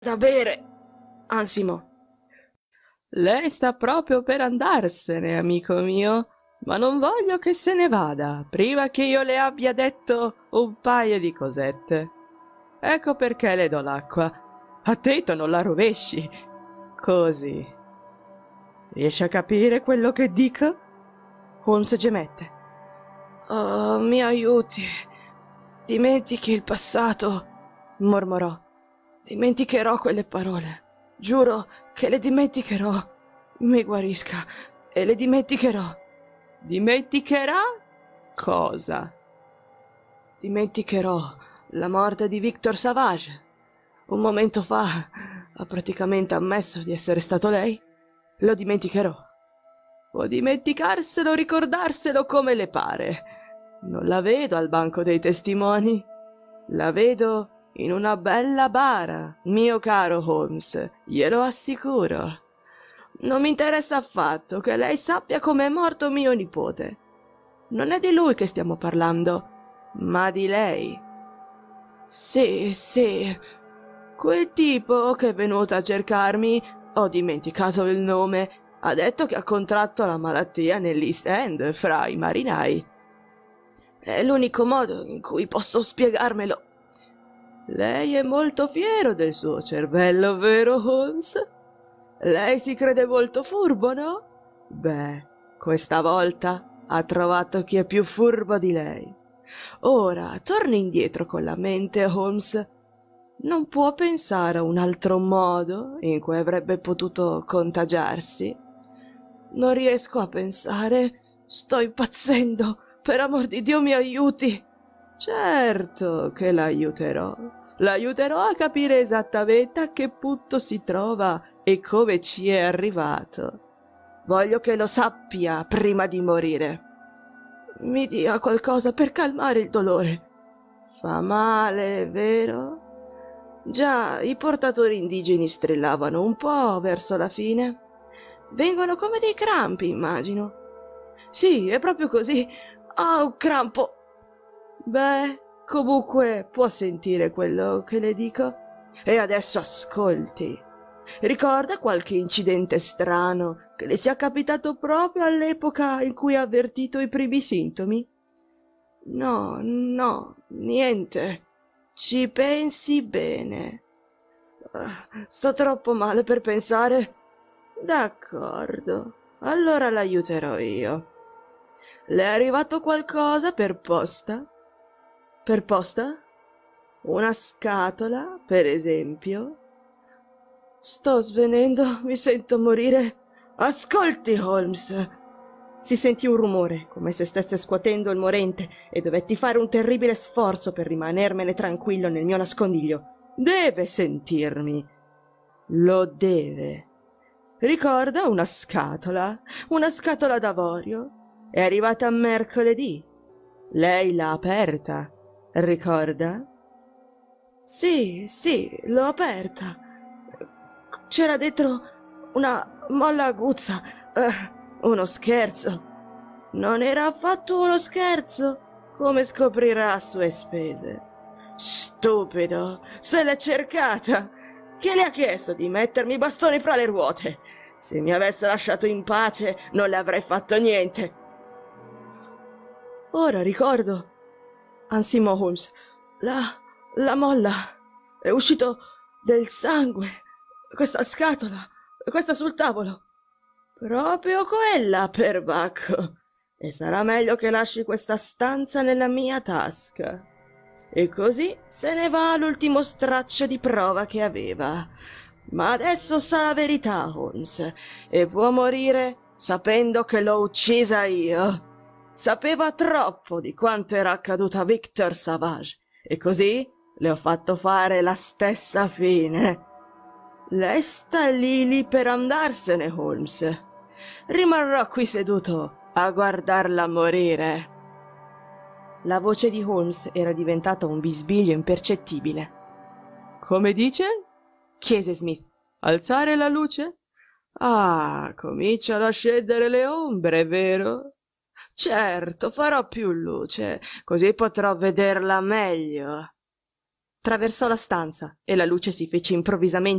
da bere, Ansimo. Lei sta proprio per andarsene, amico mio, ma non voglio che se ne vada prima che io le abbia detto un paio di cosette. Ecco perché le do l'acqua. Attento, non la rovesci. Così. Riesci a capire quello che dico? Holmes gemette. Oh, mi aiuti. Dimentichi il passato, mormorò. Dimenticherò quelle parole. Giuro che le dimenticherò. Mi guarisca e le dimenticherò. Dimenticherà cosa? Dimenticherò la morte di Victor Savage. Un momento fa ha praticamente ammesso di essere stato lei. Lo dimenticherò. Può dimenticarselo o ricordarselo come le pare. Non la vedo al banco dei testimoni. La vedo in una bella bara, mio caro Holmes, glielo assicuro. Non mi interessa affatto che lei sappia come è morto mio nipote. Non è di lui che stiamo parlando, ma di lei. Sì, sì. Quel tipo che è venuto a cercarmi, ho dimenticato il nome, ha detto che ha contratto la malattia nell'East End fra i marinai. È l'unico modo in cui posso spiegarmelo. Lei è molto fiero del suo cervello, vero Holmes? Lei si crede molto furbo, no? Beh, questa volta ha trovato chi è più furbo di lei. Ora, torni indietro con la mente, Holmes. Non può pensare a un altro modo in cui avrebbe potuto contagiarsi? Non riesco a pensare. Sto impazzendo. Per amor di Dio, mi aiuti. Certo che l'aiuterò. L'aiuterò a capire esattamente a che punto si trova e come ci è arrivato. Voglio che lo sappia prima di morire. Mi dia qualcosa per calmare il dolore. Fa male, vero? Già, i portatori indigeni strillavano un po' verso la fine. Vengono come dei crampi, immagino. Sì, è proprio così. Ah, un crampo. Beh, comunque può sentire quello che le dico. E adesso ascolti. Ricorda qualche incidente strano che le sia capitato proprio all'epoca in cui ha avvertito i primi sintomi? No, no, niente. Ci pensi bene. Sto troppo male per pensare. D'accordo, allora l'aiuterò io. Le è arrivato qualcosa per posta? Per posta? Una scatola, per esempio? Sto svenendo, mi sento morire. Ascolti, Holmes! Si sentì un rumore, come se stesse scuotendo il morente, e dovetti fare un terribile sforzo per rimanermene tranquillo nel mio nascondiglio. Deve sentirmi. Lo deve. Ricorda una scatola d'avorio. È arrivata mercoledì. Lei l'ha aperta, ricorda? Sì, sì, l'ho aperta. C'era dentro una molla aguzza. Uno scherzo. Non era affatto uno scherzo, come scoprirà a sue spese. Stupido, se l'è cercata. Chi le ha chiesto di mettermi i bastoni fra le ruote? Se mi avesse lasciato in pace non le avrei fatto niente. Ora ricordo, ansimò Holmes, la molla. È uscito del sangue. Questa scatola, questa sul tavolo. Proprio quella, perbacco. E sarà meglio che lasci questa stanza nella mia tasca. E così se ne va l'ultimo straccio di prova che aveva. Ma adesso sa la verità, Holmes, e può morire sapendo che l'ho uccisa io. Sapeva troppo di quanto era accaduto a Victor Savage, e così le ho fatto fare la stessa fine. Lei sta lì per andarsene, Holmes. Rimarrò qui seduto a guardarla morire. La voce di Holmes era diventata un bisbiglio impercettibile. Come dice? Chiese Smith. Alzare la luce? Ah, cominciano a scendere le ombre, vero? Certo, farò più luce, così potrò vederla meglio. Traversò la stanza e la luce si fece improvvisamente